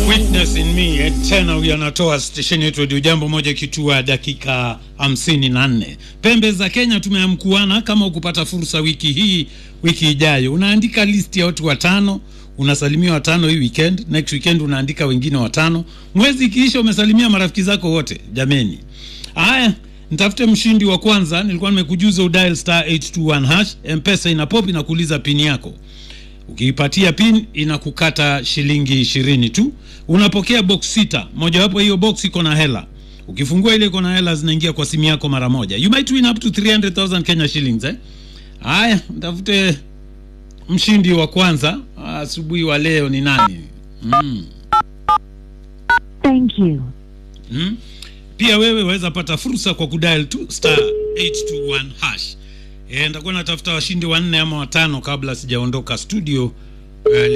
Witness in me tena huyu anatoa station yetu Radio Jambo moja kitua dakika 54. Pembe za Kenya tumeamkuana. Kama ukupata fursa wiki hii, wiki ijayo unaandika list ya watu watano, unasalimia watano hii weekend, next weekend unaandika wengine watano, mwezi kiisha umesalimia marafiki zako wote. Jameni, haya, nitafute mshindi wa kwanza. Nilikuwa nimekujuza udial *821# M-Pesa ina pop inakuuliza pin yako. Ukiipatia pin inakukata shilingi 20 tu. Unapokea box 6. Moja wapo hiyo box iko na hela. Ukifungua ile iko na hela zinaingia kwa simu yako mara moja. You might win up to 300,000 Kenya shillings Haya, mtafute mshindi wa kwanza asubuhi wa leo ni nani? Thank you. Pia wewe waweza pata fursa kwa kudial *821#. Nitakuwa natafuta washindi 4 ama 5 kabla sijaondoka studio.